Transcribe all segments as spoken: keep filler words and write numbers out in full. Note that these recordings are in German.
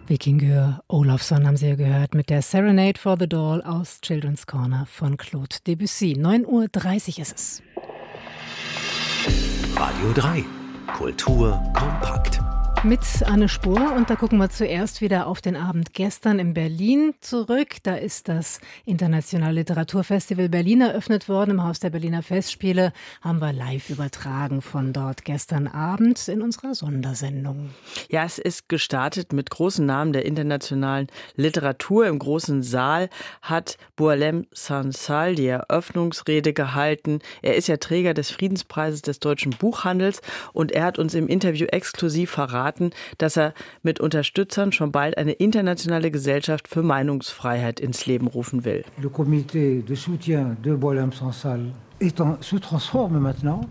Vikingur Olafsson haben Sie ja gehört mit der Serenade for the Doll aus Children's Corner von Claude Debussy. neun Uhr dreißig ist es. Radio drei. Kultur kompakt. Mit Anne Spohr, und da gucken wir zuerst wieder auf den Abend gestern in Berlin zurück. Da ist das Internationale Literaturfestival Berlin eröffnet worden. Im Haus der Berliner Festspiele haben wir live übertragen von dort gestern Abend in unserer Sondersendung. Ja, es ist gestartet mit großen Namen der internationalen Literatur. Im großen Saal hat Boualem Sansal die Eröffnungsrede gehalten. Er ist ja Träger des Friedenspreises des deutschen Buchhandels und er hat uns im Interview exklusiv verraten, dass er mit Unterstützern schon bald eine internationale Gesellschaft für Meinungsfreiheit ins Leben rufen will. Le comité de soutien de Boualem Sansal est en, se transforme maintenant.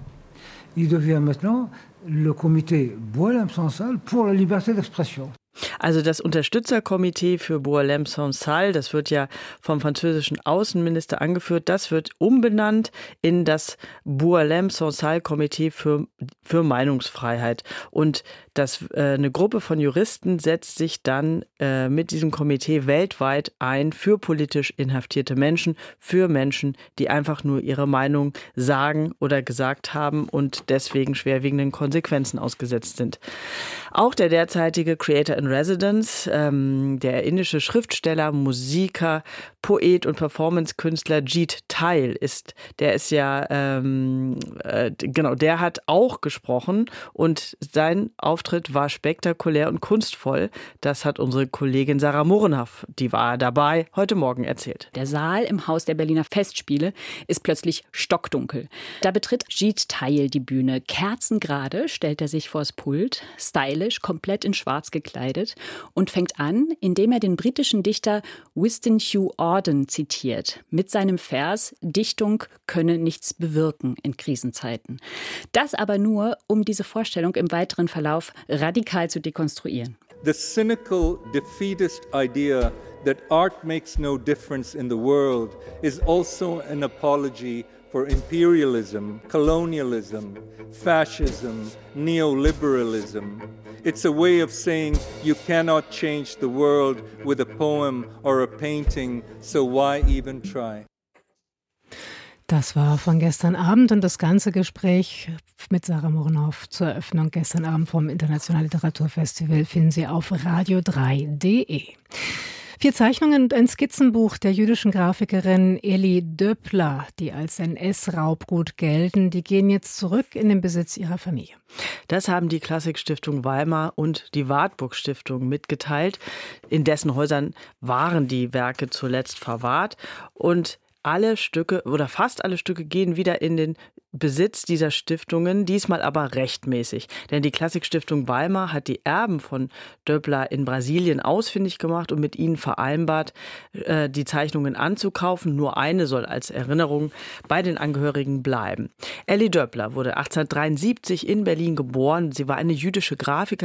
Il devient maintenant le comité Boualem Sansal pour la liberté d'expression. Also das Unterstützerkomitee für Boualem Sansal, das wird ja vom französischen Außenminister angeführt, das wird umbenannt in das Boualem Sansal Komitee für, für Meinungsfreiheit. Und das, äh, eine Gruppe von Juristen setzt sich dann äh, mit diesem Komitee weltweit ein für politisch inhaftierte Menschen, für Menschen, die einfach nur ihre Meinung sagen oder gesagt haben und deswegen schwerwiegenden Konsequenzen ausgesetzt sind. Auch der derzeitige Creator in Residence, ähm, der indische Schriftsteller, Musiker, Poet und Performance-Künstler Jeet Thayil ist, der ist ja, ähm, äh, genau, der hat auch gesprochen und sein Auftritt war spektakulär und kunstvoll. Das hat unsere Kollegin Sarah Murrenhoff, die war dabei, heute Morgen erzählt. Der Saal im Haus der Berliner Festspiele ist plötzlich stockdunkel. Da betritt Jeet Thayil die Bühne. Kerzengerade stellt er sich vors Pult, stylisch, komplett in schwarz gekleidet und fängt an, indem er den britischen Dichter Winston Hugh Auden zitiert, mit seinem Vers „Dichtung könne nichts bewirken in Krisenzeiten". Das aber nur, um diese Vorstellung im weiteren Verlauf radikal zu dekonstruieren. The cynical, defeatist idea that art makes no difference in the world is also an apology for imperialism, colonialism, fascism, neoliberalism. It's a way of saying you cannot change the world with a poem or a painting, so why even try? Das war von gestern Abend und das ganze Gespräch mit Sarah Murrenhoff zur Eröffnung gestern Abend vom Internationalen Literaturfestival finden Sie auf radio drei punkt de. Vier Zeichnungen und ein Skizzenbuch der jüdischen Grafikerin Elie Döppler, die als N S-Raubgut gelten, die gehen jetzt zurück in den Besitz ihrer Familie. Das haben die Klassikstiftung Weimar und die Wartburg-Stiftung mitgeteilt. In dessen Häusern waren die Werke zuletzt verwahrt und alle Stücke oder fast alle Stücke gehen wieder in den Besitz dieser Stiftungen, diesmal aber rechtmäßig. Denn die Klassikstiftung Weimar hat die Erben von Döppler in Brasilien ausfindig gemacht und mit ihnen vereinbart, die Zeichnungen anzukaufen. Nur eine soll als Erinnerung bei den Angehörigen bleiben. Elie Döppler wurde achtzehnhundertdreiundsiebzig in Berlin geboren. Sie war eine jüdische Grafikerin